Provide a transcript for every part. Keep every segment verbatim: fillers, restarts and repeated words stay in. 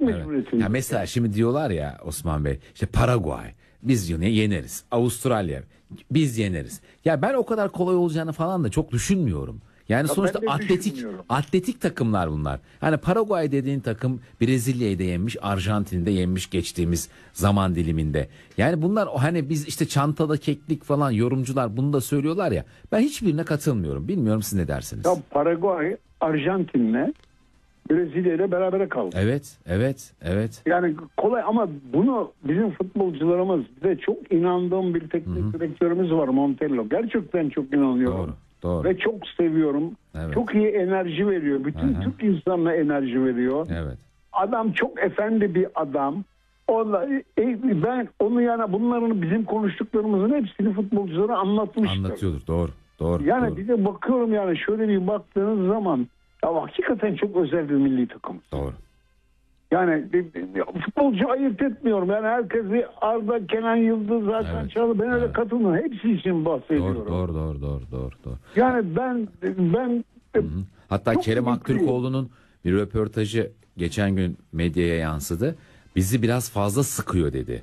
mecburiyetinde. Ya mesela şimdi diyorlar ya Osman Bey, işte Paraguay biz yine yeneriz. Avustralya biz yeneriz. Ya ben o kadar kolay olacağını falan da çok düşünmüyorum. Yani Ya sonuçta ben de atletik düşünmüyorum. atletik takımlar bunlar. Hani Paraguay dediğin takım Brezilya'yı da yenmiş, Arjantin'i de yenmiş geçtiğimiz zaman diliminde. Yani bunlar o hani biz işte çantada keklik falan yorumcular bunu da söylüyorlar ya. Ben hiçbirine katılmıyorum. Bilmiyorum siz ne dersiniz? Ya Paraguay Arjantin'le Brezilya ile beraber kaldı. Evet, evet, evet. Yani kolay ama bunu bizim futbolcularımız, bize çok inandığım bir teknik direktörümüz var, Montella. Gerçekten çok inanıyorum. Doğru, doğru. Ve çok seviyorum. Evet. Çok iyi enerji veriyor. Bütün Aha. Türk insanına enerji veriyor. Evet. Adam çok efendi bir adam. Onunla, e, ben onu yani bunların bizim konuştuklarımızın hepsini futbolculara anlatmıştım. Anlatıyordur. Doğru. Doğru. Yani doğru. bir de bakıyorum yani şöyle bir baktığınız zaman ya hakikaten çok özel bir milli takım. Doğru. Yani futbolcu ayırt etmiyorum. Yani herkesi Arda, Kenan Yıldız, Hakan Evet. Çalı ben öyle Evet. katılmıyorum. Hepsi için bahsediyorum. Doğru, doğru, doğru, doğru, doğru, doğru. Yani ben ben Hı. Hatta çok Kerem mutluyum. Aktürkoğlu'nun bir röportajı geçen gün medyaya yansıdı. Bizi biraz fazla sıkıyor dedi.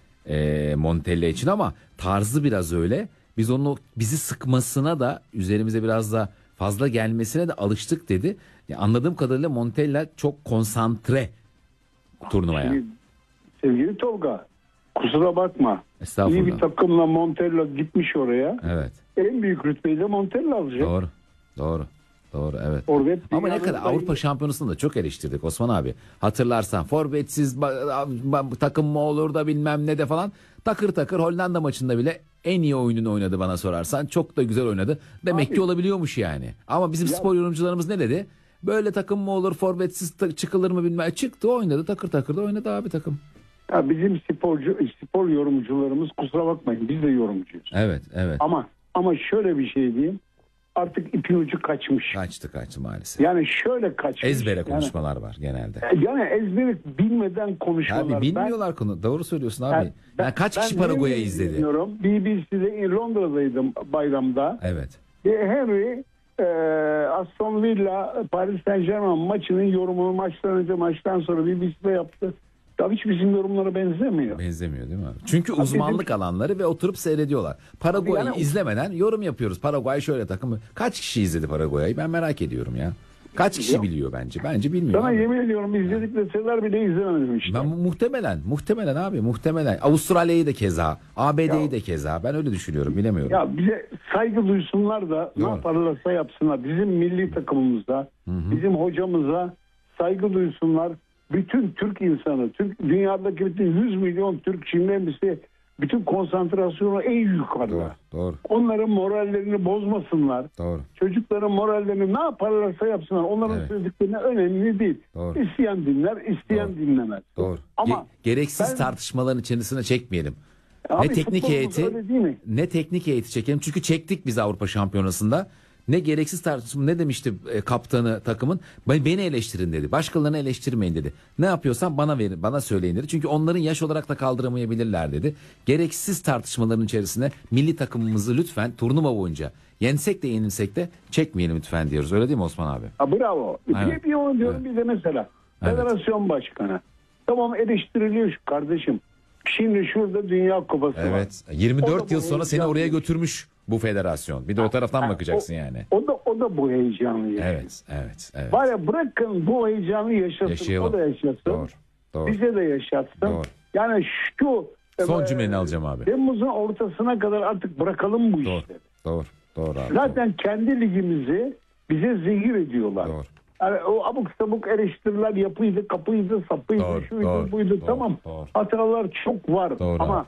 E, Montella için ama tarzı biraz öyle. Biz onun bizi sıkmasına da üzerimize biraz da fazla gelmesine de alıştık dedi. Ya anladığım kadarıyla Montella çok konsantre turnuvaya. Şimdi, sevgili Tolga, kusura bakma. Estağfurullah. İyi bir takımla Montella gitmiş oraya. Evet. En büyük rütbeyi de Montella alacak. Doğru. Doğru. Doğru evet. Orada hep Ama ne dünyanın kadar sayı- Avrupa Şampiyonası'nda da çok eleştirdik Osman abi. Hatırlarsan forvetsiz ba- ba- takım mı olur da bilmem ne de falan. Takır takır Hollanda maçında bile en iyi oyununu oynadı bana sorarsan. Çok da güzel oynadı. Demek Abi- ki olabiliyormuş yani. Ama bizim Ya- spor yorumcularımız ne dedi? Böyle takım mı olur forvetsiz ta- çıkılır mı bilmem. Çıktı oynadı takır takır da oynadı abi takım. Ya bizim sporcu spor yorumcularımız, kusura bakmayın, biz de yorumcuyuz. Evet evet. Ama ama şöyle bir şey diyeyim. Artık ipin ucu kaçmış. Kaçtı kaçtı maalesef. Yani şöyle kaçmış. Ezbere Yani- konuşmalar var genelde. Yani ezberi bilmeden konuşuyorlar. Abi bilmiyorlar konu. Doğru söylüyorsun abi. Ben- ben- yani kaç kişi ben Paraguay'ı Henry'i izledi? dinliyorum. B B C'de Londra'daydım bayramda. Evet. Ve Henry e, Aston Villa Paris Saint-Germain maçının yorumunu maçtan önce maçtan sonra B B C'de yaptı. Ya hiç bizim yorumlara benzemiyor. Benzemiyor değil mi abi? Çünkü uzmanlık alanları ve oturup seyrediyorlar. Paraguay'ı Yani- izlemeden yorum yapıyoruz. Paraguay şöyle takımı. Kaç kişi izledi Paraguay'ı? Ben merak ediyorum ya. Kaç kişi Ya- biliyor bence? Bence bilmiyor. Sana abi. yemin ediyorum izledik deseler bile izlemedim işte. Ben mu- muhtemelen, muhtemelen abi, muhtemelen. Avustralya'yı da keza, A B D'yi Ya- de keza. Ben öyle düşünüyorum, bilemiyorum. Ya bize saygı duysunlar da ne Doğru. yaparlarsa yapsınlar. Bizim milli takımımıza, bizim hocamıza saygı duysunlar. Bütün Türk insanı, Türk dünyadaki bütün yüz milyon Türk Çin'den birisi bütün konsantrasyonu en yukarıda. Doğru, doğru, Onların morallerini bozmasınlar. doğru. Çocukların morallerini ne yaparlarsa yapsınlar. Onların Evet. söylediklerine önemli değil. Doğru. İsteyen dinler, isteyen Doğru. dinlemez. Doğru. Ama Ge- gereksiz ben- tartışmaların içerisine çekmeyelim. Abi ne teknik futbolumuz heyeti öyle değil mi? ne teknik heyeti çekelim. Çünkü çektik biz Avrupa Şampiyonası'nda. Ne gereksiz tartışma, ne demişti e, kaptanı takımın? Ben- Beni eleştirin dedi. Başkalarını eleştirmeyin dedi. Ne yapıyorsan bana verin, bana söyleyin dedi. Çünkü onların yaş olarak da kaldıramayabilirler dedi. Gereksiz tartışmaların içerisine milli takımımızı lütfen turnuva boyunca yensek de yenilsek de çekmeyelim lütfen diyoruz. Öyle değil mi Osman abi? Ha, bravo. Evet. Bir, bir onu diyorum bir de mesela Evet. federasyon başkanı. Tamam eleştiriliyor şu kardeşim. Şimdi şurada Dünya Kupası var. Evet. yirmi O dört da yıl bu sonra seni heyecanlı. oraya götürmüş bu federasyon. Bir de o taraftan Ha, bakacaksın o- yani. O da o da bu heyecanı yaşıyor. Evet, evet, evet. Var ya bırakın bu heyecanı yaşasın. Yaşayalım. O da yaşasın. Doğru, doğru. Bize de yaşatsın. Doğru. Yani şu Son e, cümleni alacağım abi. Temmuz'un ortasına kadar artık bırakalım bu Doğru, işleri. doğru, doğru abi. Zaten kendi ligimizi bize zehir ediyorlar. Doğru. Yani o abuk sabuk eleştiriler yapıydı, kapıydı, sapıydı, Doğru, şuydu, doğru, buydu. doğru, Tamam. doğru. Hatalar çok var Doğru ama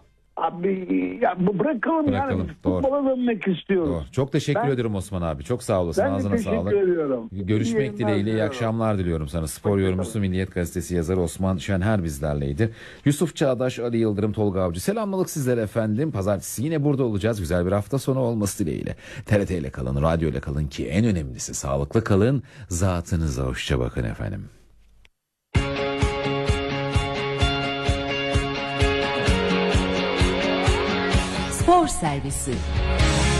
abi ya bu bırakalım, Bırakalım, yani doğru. futbola dönmek istiyoruz. Doğru. Çok teşekkür Ben- ederim Osman abi. Çok sağ olasın. Ben de Ağzına teşekkür sağlık. ediyorum. Görüşmek İyi yayınlar dileğiyle. İyi diliyorum. akşamlar diliyorum sana. Spor Hoşça yorumcusu kalın. Milliyet Gazetesi yazarı Osman Şenher bizlerleydi. Yusuf Çağdaş, Ali Yıldırım, Tolga Avcı. Selamlılık sizlere efendim. Pazartesi yine burada olacağız. Güzel bir hafta sonu olması dileğiyle. T R T ile kalın, radyo ile kalın ki en önemlisi sağlıklı kalın. Zatınıza hoşça bakın efendim. Spor Servisi